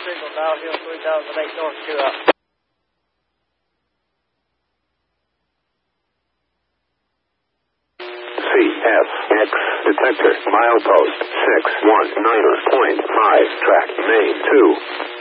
signal, downhill 3008 north, 2 up. CFX detector, milepost 619.5, track main 2.